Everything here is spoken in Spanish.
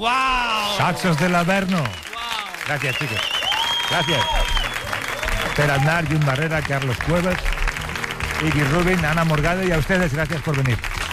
¡Wow! Saxos del Averno. ¡Wow! Gracias, chicos. Gracias. Per Aznar, Jun Barrera, Carlos Cuevas, Iggy Rubin, Ana Morgado, y a ustedes gracias por venir.